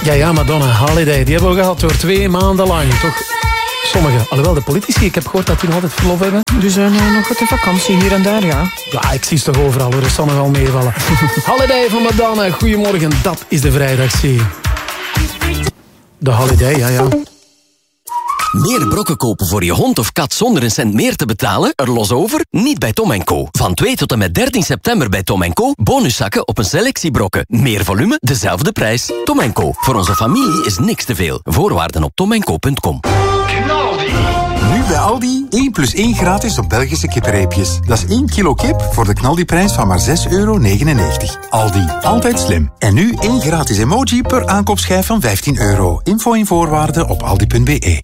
Ja, Madonna, Holiday. Die hebben we gehad door 2 maanden lang, toch? Sommigen. Alhoewel, de politici, ik heb gehoord dat die nog altijd verlof hebben. Die zijn nog wat in vakantie hier en daar, ja. Ja, ik zie ze toch overal, hoor. Dat zal nog wel meevallen. Holiday van Madonna. Goedemorgen, dat is de vrijdagszee. De Holiday, ja. Meer brokken kopen voor je hond of kat zonder een cent meer te betalen? Er los over? Niet bij Tom & Co. Van 2 tot en met 13 september bij Tom & Co. Bonuszakken op een selectie brokken. Meer volume, dezelfde prijs. Tom & Co. Voor onze familie is niks te veel. Voorwaarden op tomandco.com. Nu bij Aldi 1 + 1 gratis op Belgische kippenreepjes. Dat is 1 kilo kip voor de knaldiprijs van maar €6,99. Aldi, altijd slim. En nu 1 gratis emoji per aankoopschijf van €15. Info en voorwaarden op aldi.be.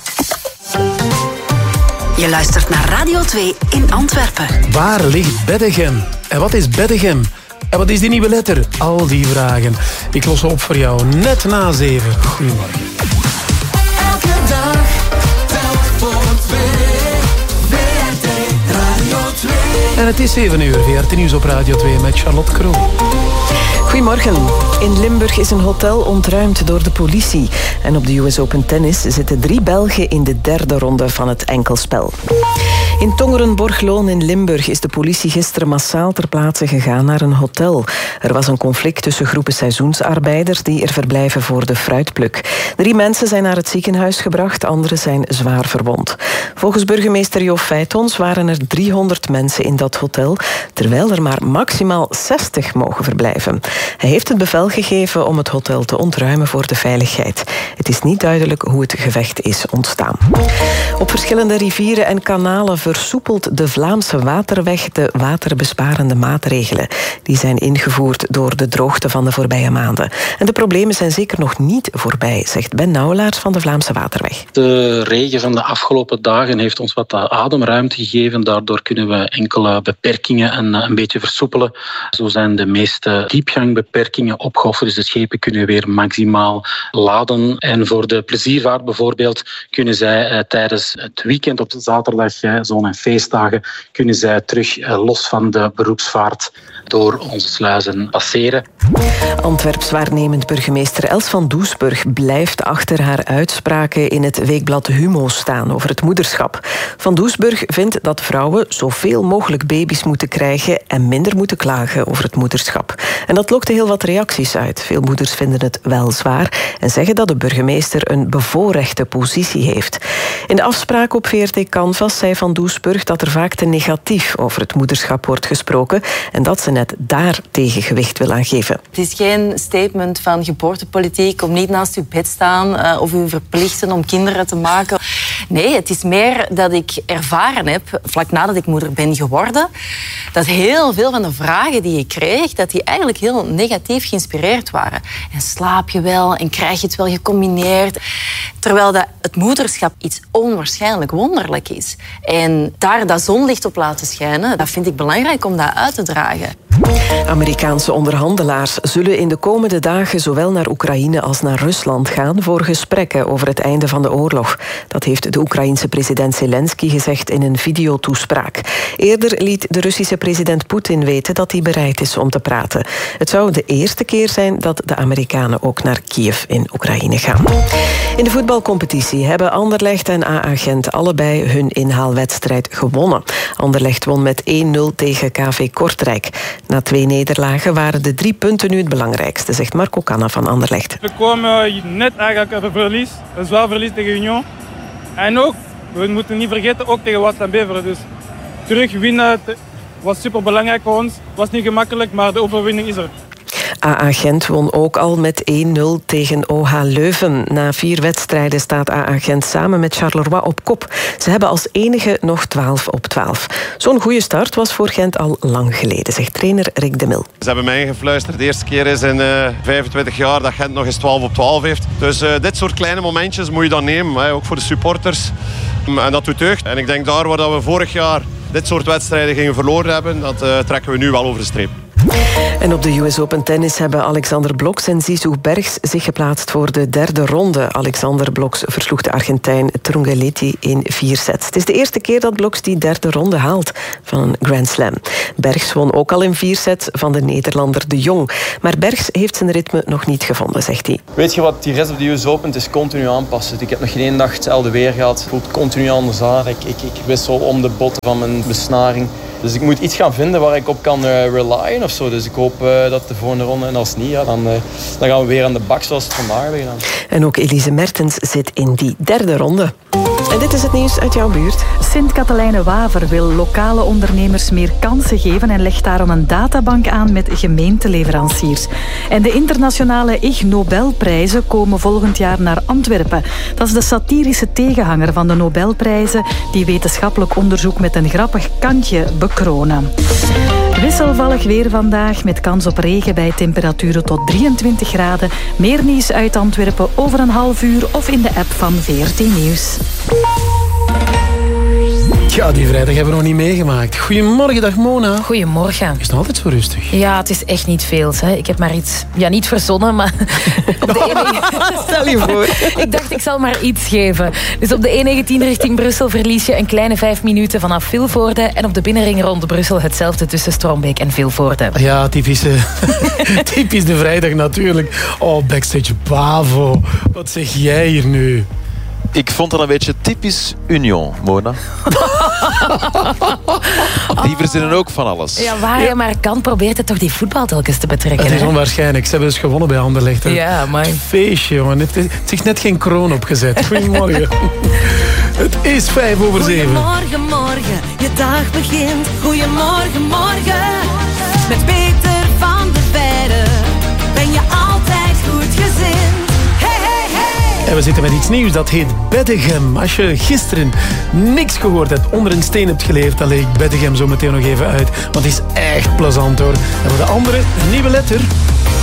Je luistert naar Radio 2 in Antwerpen. Waar ligt Beddegem? En wat is Beddegem? En wat is die nieuwe letter? Al die vragen. Ik los ze op voor jou net na 7. Goedemorgen. Elke dag, telk voor 2. VRT Radio 2. En het is 7 uur. VRT Nieuws op Radio 2 met Charlotte Kroo. Goedemorgen. In Limburg is een hotel ontruimd door de politie. En op de US Open Tennis zitten 3 Belgen in de 3e ronde van het enkelspel. In Tongeren-Borgloon in Limburg is de politie gisteren massaal ter plaatse gegaan naar een hotel. Er was een conflict tussen groepen seizoensarbeiders die er verblijven voor de fruitpluk. 3 mensen zijn naar het ziekenhuis gebracht, anderen zijn zwaar verwond. Volgens burgemeester Jo Feitons waren er 300 mensen in dat hotel, terwijl er maar maximaal 60 mogen verblijven. Hij heeft het bevel gegeven om het hotel te ontruimen voor de veiligheid. Het is niet duidelijk hoe het gevecht is ontstaan. Op verschillende rivieren en kanalen versoepelt de Vlaamse Waterweg de waterbesparende maatregelen. Die zijn ingevoerd door de droogte van de voorbije maanden. En de problemen zijn zeker nog niet voorbij, zegt Ben Nauwelaars van de Vlaamse Waterweg. De regen van de afgelopen dagen heeft ons wat ademruimte gegeven. Daardoor kunnen we enkele beperkingen een beetje versoepelen. Zo zijn de meeste diepgangbeperkingen opgeofferd. Dus de schepen kunnen weer maximaal laden. En voor de pleziervaart bijvoorbeeld kunnen zij tijdens het weekend op zaterdag, zon- en feestdagen, kunnen zij terug los van de beroepsvaart door onze sluizen passeren. Antwerps waarnemend burgemeester Els van Doesburg blijft achter haar uitspraken in het weekblad Humo staan over het moederschap. Van Doesburg vindt dat vrouwen zoveel mogelijk baby's moeten krijgen en minder moeten klagen over het moederschap. En dat lokte heel wat reacties uit. Veel moeders vinden het wel zwaar en zeggen dat de burgemeester een bevoorrechte positie heeft. In de afspraak op VRT Canvas zei Van Doesburg dat er vaak te negatief over het moederschap wordt gesproken en dat ze net daar tegengewicht wil aan geven. Het is geen statement van geboortepolitiek om niet naast uw bed staan of u verplichten om kinderen te maken. Nee, het is meer dat ik ervaren heb, vlak nadat ik moeder ben geworden, dat heel veel van de vragen die ik kreeg, dat die eigenlijk heel negatief geïnspireerd waren. En slaap je wel en krijg je het wel gecombineerd? Terwijl dat het moederschap iets onwaarschijnlijk wonderlijk is. En daar dat zonlicht op laten schijnen, dat vind ik belangrijk om dat uit te dragen. Amerikaanse onderhandelaars zullen in de komende dagen zowel naar Oekraïne als naar Rusland gaan voor gesprekken over het einde van de oorlog. Dat heeft de Oekraïense president Zelensky gezegd in een videotoespraak. Eerder liet de Russische president Poetin weten dat hij bereid is om te praten. Het zou de eerste keer zijn dat de Amerikanen ook naar Kiev in Oekraïne gaan. In de voetbalcompetitie hebben Anderlecht en AA Gent allebei hun inhaalwedstrijd gewonnen. Anderlecht won met 1-0 tegen KV Kortrijk. Na 2 nederlagen waren de 3 punten nu het belangrijkste, zegt Marco Canna van Anderlecht. We kwamen net eigenlijk uit een verlies, een zwaar verlies tegen Union. En ook, we moeten niet vergeten, ook tegen Waasland Beveren. Dus terug winnen was superbelangrijk voor ons. Het was niet gemakkelijk, maar de overwinning is er. AA Gent won ook al met 1-0 tegen OH Leuven. Na 4 wedstrijden staat AA Gent samen met Charleroi op kop. Ze hebben als enige nog 12 op 12. Zo'n goede start was voor Gent al lang geleden, zegt trainer Rick de Mil. Ze hebben mij ingefluisterd. De eerste keer is in 25 jaar dat Gent nog eens 12 op 12 heeft. Dus dit soort kleine momentjes moet je dan nemen, ook voor de supporters. En dat doet deugd. En ik denk daar waar we vorig jaar dit soort wedstrijden gingen verloren hebben, dat trekken we nu wel over de streep. En op de US Open Tennis hebben Alexander Bloks en Zizou Bergs zich geplaatst voor de derde ronde. Alexander Bloks versloeg de Argentijn Trungelliti in 4 sets. Het is de eerste keer dat Bloks die derde ronde haalt van een Grand Slam. Bergs won ook al in 4 sets van de Nederlander De Jong. Maar Bergs heeft zijn ritme nog niet gevonden, zegt hij. Weet je wat, die rest op de US Open, het is continu aanpassen. Ik heb nog geen één dag hetzelfde weer gehad. Het voelt continu anders aan. Ik wissel om de botten van mijn besnaring. Dus ik moet iets gaan vinden waar ik op kan relyen of zo. Dus ik hoop dat de volgende ronde, en als niet, ja, dan gaan we weer aan de bak zoals het vandaag hebben gedaan. En ook Elise Mertens zit in die derde ronde. En dit is het nieuws uit jouw buurt. Sint-Katelijne-Waver wil lokale ondernemers meer kansen geven en legt daarom een databank aan met gemeenteleveranciers. En de internationale Ig Nobelprijzen komen volgend jaar naar Antwerpen. Dat is de satirische tegenhanger van de Nobelprijzen die wetenschappelijk onderzoek met een grappig kantje bekronen. Wisselvallig weer vandaag met kans op regen bij temperaturen tot 23 graden. Meer nieuws uit Antwerpen over een half uur of in de app van VRT Nieuws. Ja, die vrijdag hebben we nog niet meegemaakt. Goedemorgen, dag Mona. Goedemorgen. Is het nog altijd zo rustig? Ja, het is echt niet veel. Hè. Ik heb maar iets, niet verzonnen, maar op de Stel je voor. Ik dacht, ik zal maar iets geven. Dus op de E19 richting Brussel verlies je een kleine 5 minuten vanaf Vilvoorde. En op de binnenring rond Brussel hetzelfde tussen Strombeek en Vilvoorde. Ja, typisch de vrijdag natuurlijk. Oh, backstage Bavo. Wat zeg jij hier nu? Ik vond dat een beetje typisch Union, Mona. Die verzinnen ook van alles. Ja, waar je maar kan, probeert het toch die voetbal telkens te betrekken. Het is onwaarschijnlijk. Ze hebben dus gewonnen bij Anderlecht. Ja, maar... Feestje, jongen. Het is net geen kroon opgezet. Goedemorgen. Het is 5:07. Goedemorgen, morgen. Je dag begint. Goedemorgen, morgen. Met Peter van der Veijden ben je altijd goed gezind. En we zitten met iets nieuws, dat heet Beddegem. Als je gisteren niks gehoord hebt, onder een steen hebt geleefd, dan leg ik Beddegem zo meteen nog even uit. Want het is echt plezant hoor. En voor de andere, een nieuwe letter.